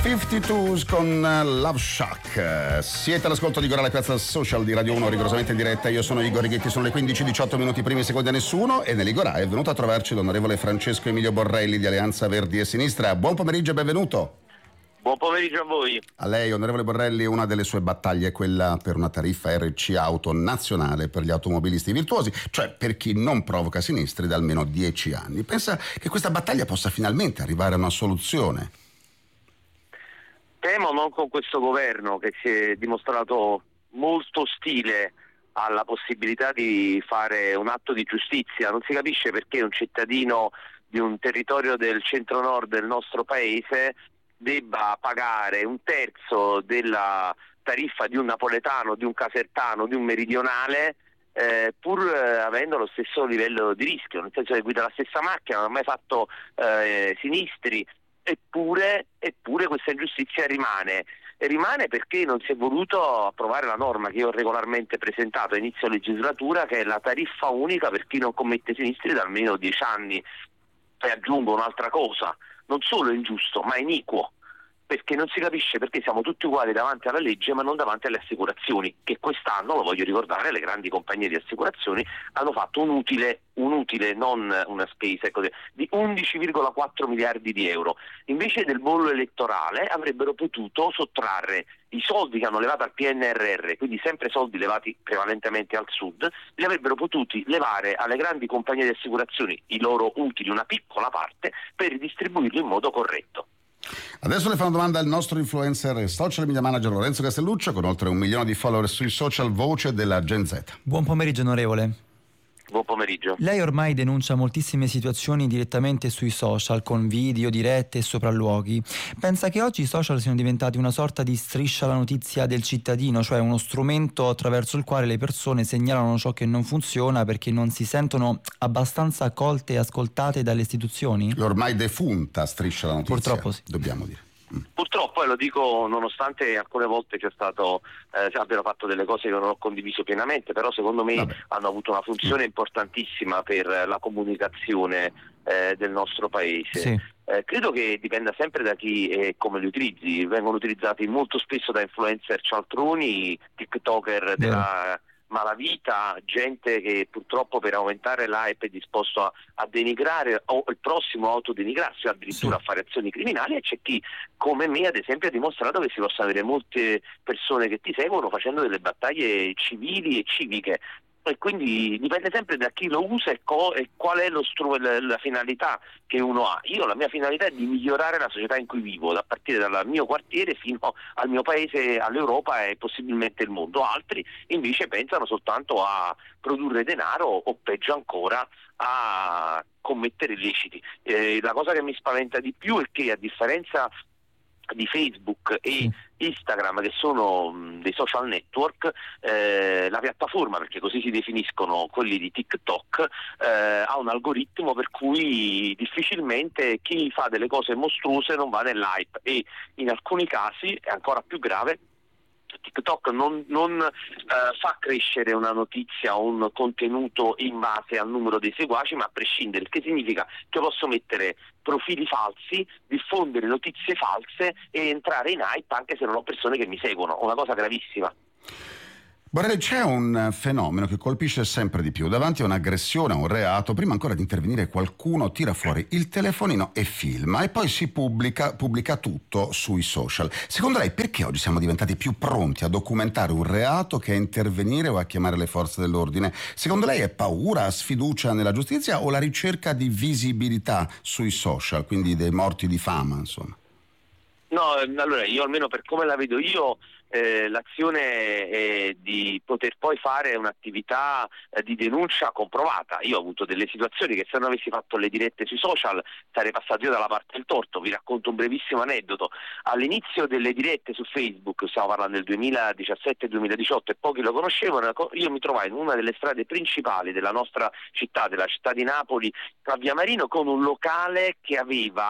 52s con Love Shack. Siete all'ascolto di Gorilla Piazza Social di Radio 1, rigorosamente in diretta. Io sono Igor Righetti, sono le 15:18 minuti primi secondi a nessuno e nell'Igorà è venuto a trovarci l'onorevole Francesco Emilio Borrelli di Alleanza Verdi e Sinistra. Buon pomeriggio e benvenuto. Buon pomeriggio a voi. A lei, onorevole Borrelli, una delle sue battaglie è quella per una tariffa RC auto nazionale per gli automobilisti virtuosi, cioè per chi non provoca sinistri da almeno 10 anni. Pensa che questa battaglia possa finalmente arrivare a una soluzione? Temo non con questo governo, che si è dimostrato molto ostile alla possibilità di fare un atto di giustizia. Non si capisce perché un cittadino di un territorio del centro-nord del nostro paese debba pagare un terzo della tariffa di un napoletano, di un casertano, di un meridionale, pur avendo lo stesso livello di rischio, nel senso che guida la stessa macchina, non ha mai fatto sinistri. Eppure questa ingiustizia rimane perché non si è voluto approvare la norma che io ho regolarmente presentato a inizio legislatura, che è la tariffa unica per chi non commette sinistri da almeno 10 anni. E aggiungo un'altra cosa: non solo è ingiusto, ma è iniquo, perché non si capisce perché siamo tutti uguali davanti alla legge ma non davanti alle assicurazioni, che quest'anno, lo voglio ricordare, le grandi compagnie di assicurazioni hanno fatto un utile, non una spesa, di 11,4 miliardi di euro. Invece del bollo elettorale avrebbero potuto sottrarre i soldi che hanno levato al PNRR, quindi sempre soldi levati prevalentemente al sud, li avrebbero potuti levare alle grandi compagnie di assicurazioni, i loro utili, una piccola parte, per ridistribuirli in modo corretto. Adesso le fa una domanda il nostro influencer e social media manager Lorenzo Castelluccio, con oltre 1 milione di follower sui social, voce della Gen Z. Buon pomeriggio, onorevole. Buon pomeriggio. Lei ormai denuncia moltissime situazioni direttamente sui social, con video, dirette e sopralluoghi. Pensa che oggi i social siano diventati una sorta di striscia alla notizia del cittadino, cioè uno strumento attraverso il quale le persone segnalano ciò che non funziona perché non si sentono abbastanza accolte e ascoltate dalle istituzioni? L'ormai defunta striscia alla notizia. Purtroppo sì. Dobbiamo dire. Purtroppo, e lo dico nonostante alcune volte c'è stato abbiano fatto delle cose che non ho condiviso pienamente, però secondo me hanno avuto una funzione importantissima per la comunicazione del nostro paese. Sì. Credo che dipenda sempre da chi e come li utilizzi. Vengono utilizzati molto spesso da influencer cialtroni, tiktoker della malavita, gente che purtroppo per aumentare l'hype è disposto a denigrare o il prossimo a autodenigrarsi o addirittura a fare azioni criminali, e c'è chi come me ad esempio ha dimostrato che si possono avere molte persone che ti seguono facendo delle battaglie civili e civiche. E quindi dipende sempre da chi lo usa e qual è la finalità che uno ha. Io la mia finalità è di migliorare la società in cui vivo, da partire dal mio quartiere fino al mio paese, all'Europa e possibilmente il mondo. Altri invece pensano soltanto a produrre denaro o peggio ancora a commettere illeciti. La cosa che mi spaventa di più è che, a differenza di Facebook e Instagram, che sono dei social network, la piattaforma, perché così si definiscono quelli di TikTok, ha un algoritmo per cui difficilmente chi fa delle cose mostruose non va nell'hype, e in alcuni casi è ancora più grave. TikTok non fa crescere una notizia o un contenuto in base al numero dei seguaci, ma a prescindere, il che significa che posso mettere profili falsi, diffondere notizie false e entrare in hype anche se non ho persone che mi seguono, una cosa gravissima. Borrelli, c'è un fenomeno che colpisce sempre di più. Davanti a un'aggressione, a un reato, prima ancora di intervenire qualcuno tira fuori il telefonino e filma, e poi si pubblica tutto sui social. Secondo lei perché oggi siamo diventati più pronti a documentare un reato che a intervenire o a chiamare le forze dell'ordine? Secondo lei è paura, sfiducia nella giustizia o la ricerca di visibilità sui social, quindi dei morti di fama, insomma? No, allora io, almeno per come la vedo io, l'azione è di poter poi fare un'attività di denuncia comprovata. Io ho avuto delle situazioni che, se non avessi fatto le dirette sui social, sarei passato io dalla parte del torto. Vi racconto un brevissimo aneddoto. All'inizio delle dirette su Facebook, stiamo parlando del 2017-2018 e pochi lo conoscevano, io mi trovai in una delle strade principali della nostra città, della città di Napoli, a Via Marino, con un locale che aveva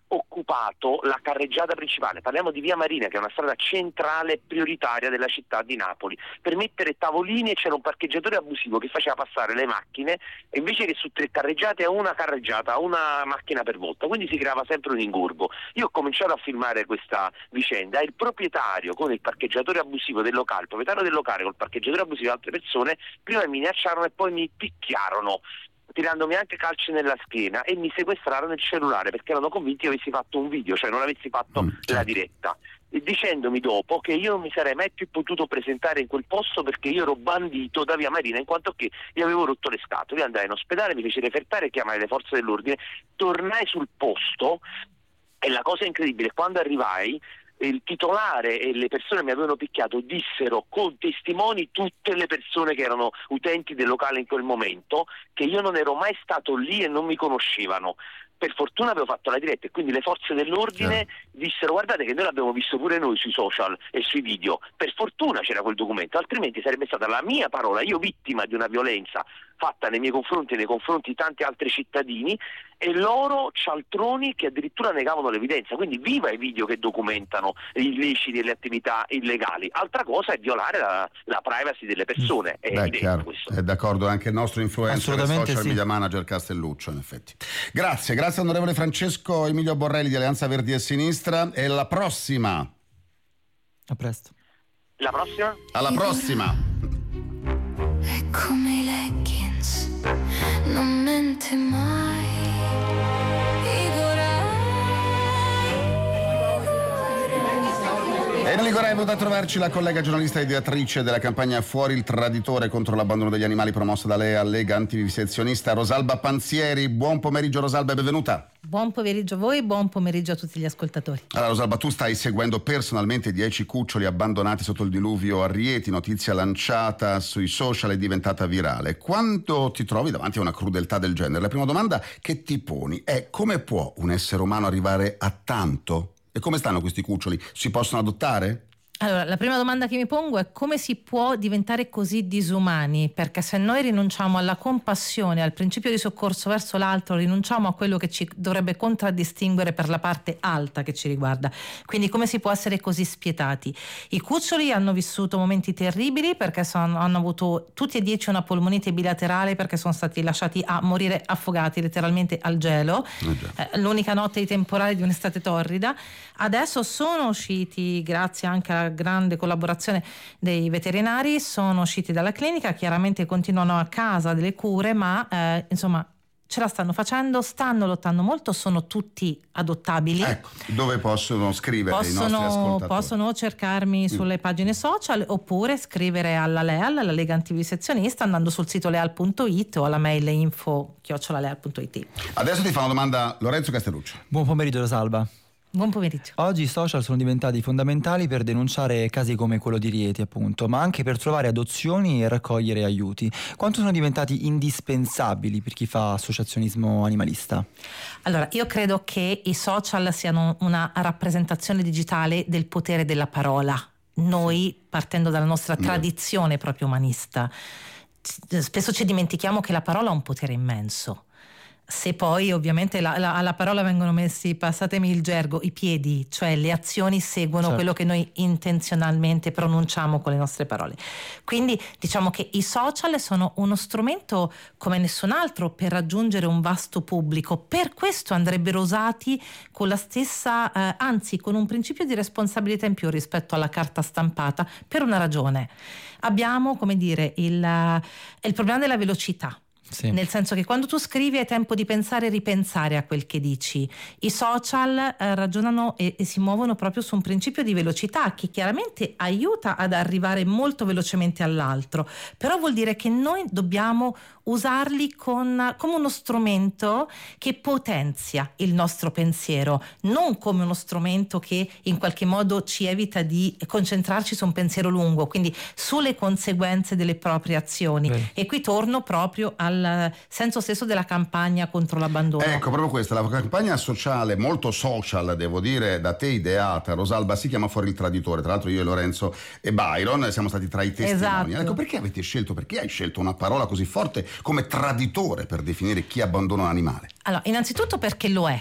occupato la carreggiata principale, parliamo di Via Marina, che è una strada centrale prioritaria della città di Napoli, per mettere tavolini, e c'era un parcheggiatore abusivo che faceva passare le macchine, e invece che su 3 carreggiate a una carreggiata, a una macchina per volta, quindi si creava sempre un ingorgo. Io ho cominciato a filmare questa vicenda, e il proprietario con il parcheggiatore abusivo del locale, il proprietario del locale col parcheggiatore abusivo di altre persone, prima mi minacciarono e poi mi picchiarono, tirandomi anche calci nella schiena, e mi sequestrarono il cellulare perché erano convinti che avessi fatto un video, cioè non avessi fatto la diretta, e dicendomi dopo che io non mi sarei mai più potuto presentare in quel posto perché io ero bandito da Via Marina, in quanto che io avevo rotto le scatole. Andai in ospedale, mi feci refertare e chiamai le forze dell'ordine, tornai sul posto, e la cosa incredibile, quando arrivai il titolare e le persone che mi avevano picchiato dissero con testimoni, tutte le persone che erano utenti del locale in quel momento, che io non ero mai stato lì e non mi conoscevano. Per fortuna avevo fatto la diretta, e quindi le forze dell'ordine dissero: guardate che noi l'abbiamo visto pure noi sui social e sui video, per fortuna c'era quel documento, altrimenti sarebbe stata la mia parola, io vittima di una violenza fatta nei miei confronti e nei confronti di tanti altri cittadini, e loro cialtroni che addirittura negavano l'evidenza. Quindi viva i video che documentano gli illeciti e le attività illegali. Altra cosa è violare la privacy delle persone, è evidente questo. È d'accordo anche il nostro influencer e social media manager Castelluccio, in effetti. Grazie onorevole Francesco Emilio Borrelli di Alleanza Verdi e Sinistra, e la prossima. A presto. La prossima? Alla prossima. È come i leggings, non mente mai. E Ligorei è venuta a trovarci la collega giornalista e ideatrice della campagna Fuori il traditore contro l'abbandono degli animali promossa da Lea, Lega Antivivisezionista, Rosalba Panzieri. Buon pomeriggio Rosalba e benvenuta. Buon pomeriggio a voi, buon pomeriggio a tutti gli ascoltatori. Allora Rosalba, tu stai seguendo personalmente 10 cuccioli abbandonati sotto il diluvio a Rieti, notizia lanciata sui social e diventata virale. Quando ti trovi davanti a una crudeltà del genere, la prima domanda che ti poni è: come può un essere umano arrivare a tanto? E come stanno questi cuccioli? Si possono adottare? Allora, la prima domanda che mi pongo è: come si può diventare così disumani? Perché se noi rinunciamo alla compassione, al principio di soccorso verso l'altro, rinunciamo a quello che ci dovrebbe contraddistinguere per la parte alta che ci riguarda. Quindi come si può essere così spietati? I cuccioli hanno vissuto momenti terribili perché hanno avuto tutti e 10 una polmonite bilaterale, perché sono stati lasciati a morire affogati letteralmente al gelo, l'unica notte di temporale di un'estate torrida. Adesso sono usciti, grazie anche alla grande collaborazione dei veterinari, sono usciti dalla clinica, chiaramente continuano a casa delle cure, ma insomma ce la stanno facendo, stanno lottando molto, sono tutti adottabili. Ecco, dove possono scrivere i nostri ascoltatori? Possono cercarmi sulle pagine social, oppure scrivere alla LEAL, alla Lega Antivivisezionista, andando sul sito leal.it o alla mail info@leal.it. Adesso ti fa una domanda Lorenzo Castelluccio. Buon pomeriggio Rosalba. Buon pomeriggio. Oggi i social sono diventati fondamentali per denunciare casi come quello di Rieti, appunto, ma anche per trovare adozioni e raccogliere aiuti. Quanto sono diventati indispensabili per chi fa associazionismo animalista? Allora, io credo che i social siano una rappresentazione digitale del potere della parola. Noi, partendo dalla nostra tradizione proprio umanista, spesso ci dimentichiamo che la parola ha un potere immenso. Se poi ovviamente alla parola vengono messi, passatemi il gergo, i piedi, cioè le azioni seguono quello che noi intenzionalmente pronunciamo con le nostre parole. Quindi diciamo che i social sono uno strumento come nessun altro per raggiungere un vasto pubblico. Per questo andrebbero usati con la stessa, anzi con un principio di responsabilità in più rispetto alla carta stampata, per una ragione. Abbiamo, come dire, il problema della velocità. Sì. Nel senso che quando tu scrivi hai tempo di pensare e ripensare a quel che dici. I social ragionano e si muovono proprio su un principio di velocità che chiaramente aiuta ad arrivare molto velocemente all'altro, però vuol dire che noi dobbiamo usarli come uno strumento che potenzia il nostro pensiero, non come uno strumento che in qualche modo ci evita di concentrarci su un pensiero lungo, quindi sulle conseguenze delle proprie azioni. E qui torno proprio al senso stesso della campagna contro l'abbandono. Ecco, proprio questa, la campagna sociale, molto social, devo dire, da te ideata, Rosalba, si chiama Fuori il traditore. Tra l'altro io e Lorenzo e Byron siamo stati tra i testimoni. Ecco, perché hai scelto una parola così forte come traditore per definire chi abbandona un animale? Allora, innanzitutto perché lo è.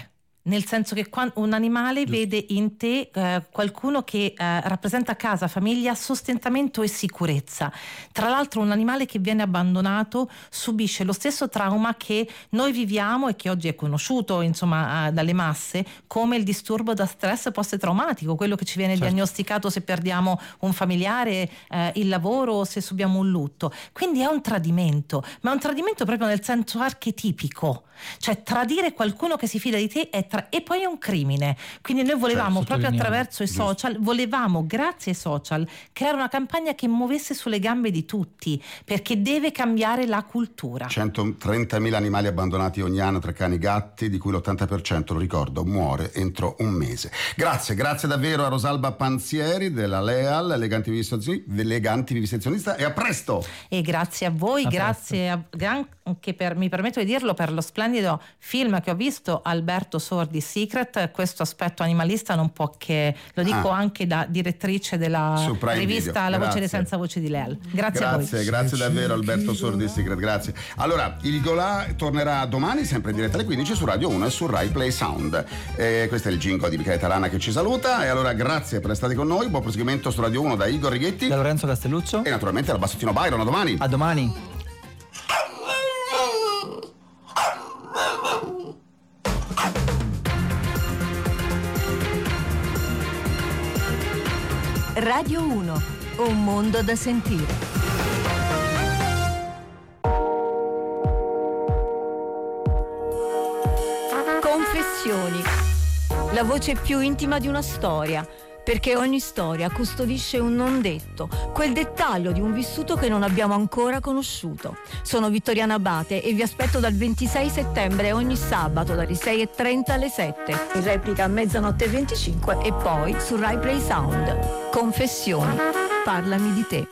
nel senso che un animale vede in te qualcuno che rappresenta casa, famiglia, sostentamento e sicurezza. Tra l'altro un animale che viene abbandonato subisce lo stesso trauma che noi viviamo e che oggi è conosciuto insomma dalle masse come il disturbo da stress post-traumatico, quello che ci viene diagnosticato se perdiamo un familiare, il lavoro, se subiamo un lutto. Quindi è un tradimento, ma è un tradimento proprio nel senso archetipico, cioè tradire qualcuno che si fida di te e poi è un crimine. Quindi noi volevamo proprio attraverso i social, volevamo grazie ai social creare una campagna che muovesse sulle gambe di tutti, perché deve cambiare la cultura. 130.000 animali abbandonati ogni anno tra cani e gatti, di cui l'80%, lo ricordo, muore entro un mese. Grazie davvero a Rosalba Panzieri della LEAL, Eleganti Vivisezionista, e a presto! E grazie a voi, grazie anche mi permetto di dirlo, per lo splendido film che ho visto, Alberto Sordi Secret. Questo aspetto animalista non può che, lo dico anche da direttrice della rivista La Voce dei Senza Voce di LEAL. Grazie a voi. Grazie davvero Alberto Sordi Secret, grazie. Allora, il Golà tornerà domani sempre in diretta alle 15 su Radio 1 e su Rai Play Sound. Questo è il jingle di Michele Tarana che ci saluta, e allora grazie per essere stati con noi. Buon proseguimento su Radio 1 da Igor Righetti, da Lorenzo Castelluccio e naturalmente dal Bassottino Byron. A domani. Radio 1, un mondo da sentire. Confessioni, la voce più intima di una storia, perché ogni storia custodisce un non detto, quel dettaglio di un vissuto che non abbiamo ancora conosciuto. Sono Vittoriana Abate e vi aspetto dal 26 settembre ogni sabato dalle 6:30 alle 7, in replica a mezzanotte e 25 e poi su Rai Play Sound. Confessioni, parlami di te.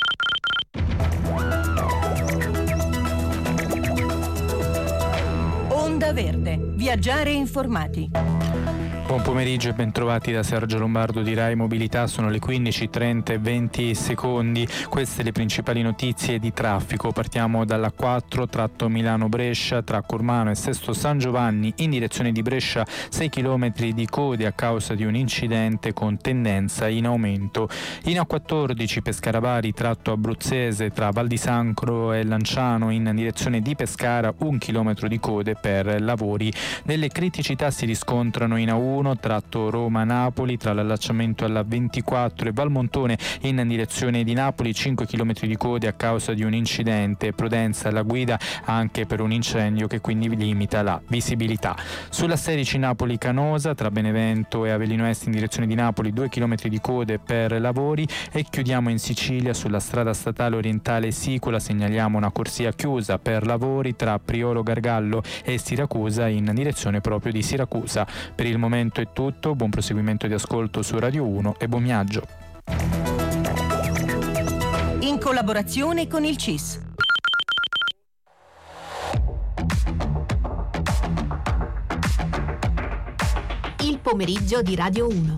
Onda Verde, viaggiare informati. Buon pomeriggio e bentrovati da Sergio Lombardo di Rai Mobilità. Sono le 15:30 e 20 secondi. Queste le principali notizie di traffico. Partiamo dalla 4 tratto Milano-Brescia tra Cormano e Sesto San Giovanni in direzione di Brescia, 6 km di code a causa di un incidente con tendenza in aumento. In A14 Pescara-Bari tratto abruzzese tra Val di Sancro e Lanciano in direzione di Pescara, 1 chilometro di code per lavori. Delle criticità si riscontrano in A1 tratto Roma-Napoli tra l'allacciamento alla 24 e Valmontone in direzione di Napoli, 5 km di code a causa di un incidente. Prudenza alla guida anche per un incendio che quindi limita la visibilità. Sulla 16 Napoli-Canosa tra Benevento e Avellino Est in direzione di Napoli, 2 km di code per lavori. E chiudiamo in Sicilia sulla strada statale orientale Sicola, segnaliamo una corsia chiusa per lavori tra Priolo Gargallo e Siracusa in direzione proprio di Siracusa. Per il momento è tutto, buon proseguimento di ascolto su Radio 1 e buon viaggio. In collaborazione con il CIS. Il pomeriggio di Radio 1.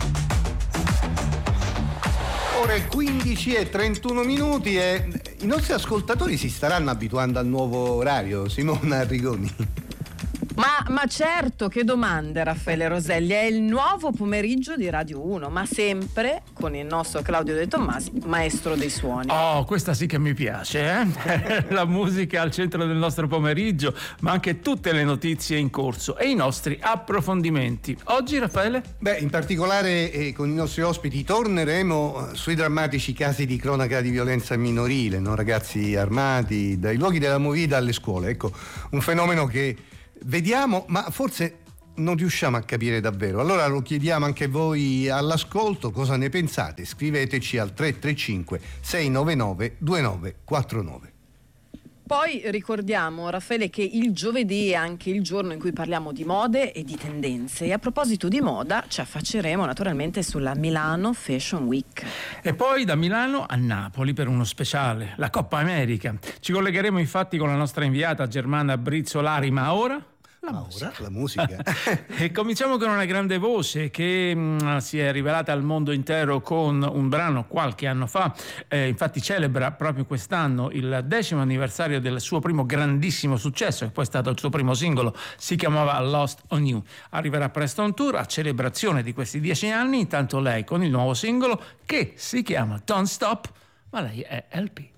Ore 15:31 e i nostri ascoltatori si staranno abituando al nuovo orario, Simona Arrigoni. Ma certo, che domande, Raffaele Roselli. È il nuovo pomeriggio di Radio 1, ma sempre con il nostro Claudio De Tommasi, maestro dei suoni. Oh, questa sì che mi piace, La musica al centro del nostro pomeriggio, ma anche tutte le notizie in corso e i nostri approfondimenti. Oggi, Raffaele? In particolare con i nostri ospiti torneremo sui drammatici casi di cronaca di violenza minorile, no? Ragazzi armati, dai luoghi della movida alle scuole. Ecco, un fenomeno che vediamo, ma forse non riusciamo a capire davvero. Allora lo chiediamo anche voi all'ascolto, cosa ne pensate? Scriveteci al 335 699 2949. Poi ricordiamo, Raffaele, che il giovedì è anche il giorno in cui parliamo di mode e di tendenze, e a proposito di moda ci affacceremo naturalmente sulla Milano Fashion Week. E poi da Milano a Napoli per uno speciale, la Coppa America. Ci collegheremo infatti con la nostra inviata Germana Brizzolari, ma ora La musica. E cominciamo con una grande voce che si è rivelata al mondo intero con un brano qualche anno fa, infatti celebra proprio quest'anno il 10° anniversario del suo primo grandissimo successo, che poi è stato il suo primo singolo, si chiamava Lost on You. Arriverà presto un tour a celebrazione di questi 10 anni, intanto lei con il nuovo singolo che si chiama Don't Stop, ma lei è LP.